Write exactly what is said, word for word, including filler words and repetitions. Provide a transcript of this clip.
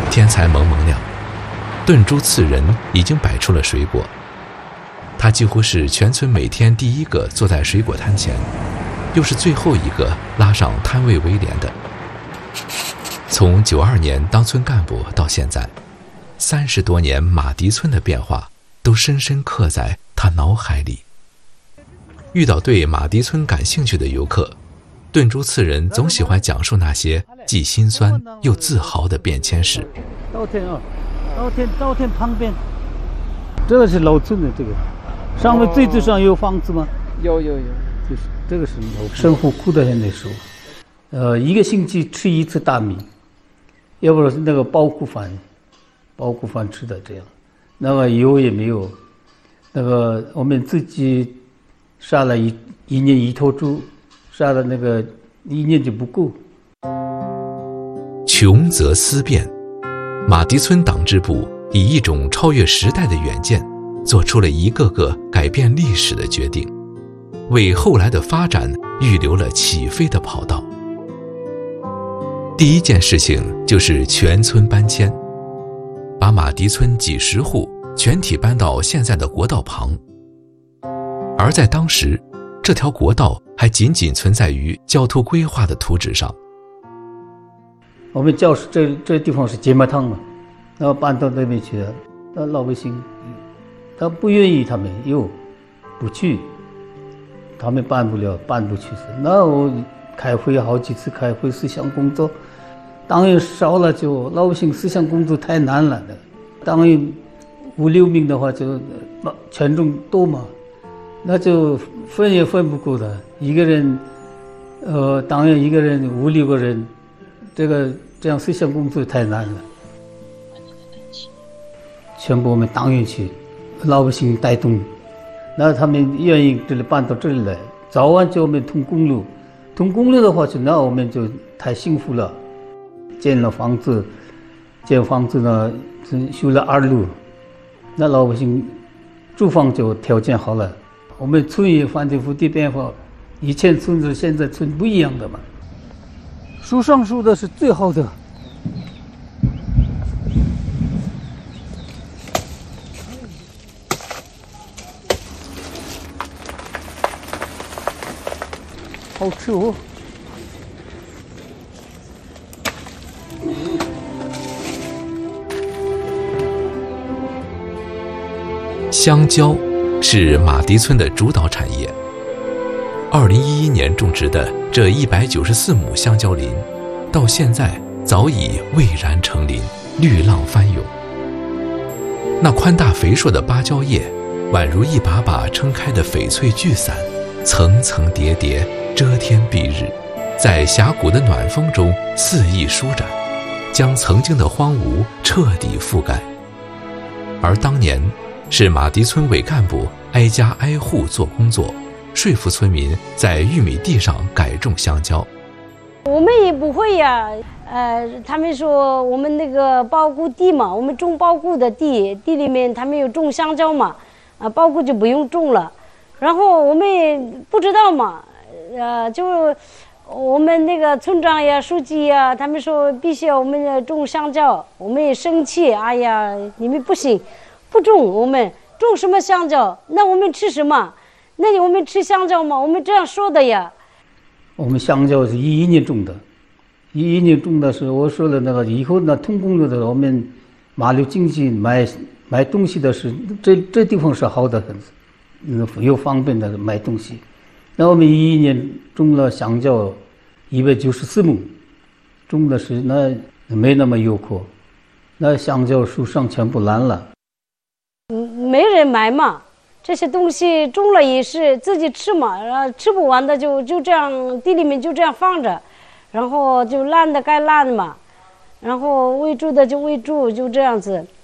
天才蒙蒙亮，炖猪刺人已经摆出了水果。他几乎是全村每天第一个坐在水果摊前，又是最后一个拉上摊位围帘的。从九二年当村干部到现在，三十多年马蹄村的变化都深深刻在他脑海里。遇到对马蹄村感兴趣的游客，炖猪刺人总喜欢讲述那些既心酸又自豪的变迁史。 稻田啊，稻田稻田旁边，这个是老村的，这个上面最最上有房子吗？ 有有有， 就是这个是生活苦的很那时候，呃，一个星期吃一次大米，要不是那个包谷饭，包谷饭吃的这样，那个油也没有，那个我们自己杀了一一年一头猪，杀了那个一年就不够。 穷则思变，马蹄村党支部以一种超越时代的远见，做出了一个个改变历史的决定，为后来的发展预留了起飞的跑道。第一件事情就是全村搬迁，把马蹄村几十户全体搬到现在的国道旁。而在当时，这条国道还仅仅存在于交通规划的图纸上。 我们教室这这地方是芥末汤嘛，然后搬到那边去了，那老百姓他不愿意，他们又不去，他们办不了，办不去。那我开会好几次，开会思想工作，党员少了就老百姓思想工作太难了的。党员五六名的话就权重多嘛，那就分也分不够的，一个人，呃，党员一个人五六个人，这个这样思想工作太难了。全部我们党员去，老百姓带动，那他们愿意这里搬到这里来，早晚就我们通公路，通公路的话就那我们就太幸福了，建了房子，建房子呢修了二路，那老百姓住房就条件好了。我们村也反正府的变化，以前村子现在村不一样的嘛。树上树的是最好的。好吃哦。 香蕉是马蹄村的主导产业。二零一一年种植的这一百九十四亩香蕉林，到现在早已蔚然成林，绿浪翻涌。那宽大肥硕的芭蕉叶，宛如一把把撑开的翡翠巨伞，层层叠叠，遮天蔽日，在峡谷的暖风中肆意舒展，将曾经的荒芜彻底覆盖。而当年是马蹄村委干部挨家挨户做工作，说服村民在玉米地上改种香蕉。 我们也不会呀，呃，他们说我们那个包谷地嘛，我们种包谷的地，地里面他们有种香蕉嘛，啊，包谷就不用种了。然后我们不知道嘛，呃，就我们那个村长呀、书记呀，他们说必须要我们要种香蕉，我们也生气，哎呀，你们不行，不种，我们种什么香蕉？那我们吃什么？那我们吃香蕉吗？我们这样说的呀。 我们香蕉是一一年种的，一一年种的是我说了那个以后呢，通公路的我们马路经济买买东西的是这这地方是好的很，嗯，又方便的买东西。那我们一一年种了香蕉一百九十四亩，种的是那没那么有苦，那香蕉树上全部烂了。 嗯，没人买嘛。这些东西种了也是自己吃嘛，然后吃不完的就就这样地里面就这样放着，然后就烂的该烂嘛，然后喂猪的就喂猪，就这样子。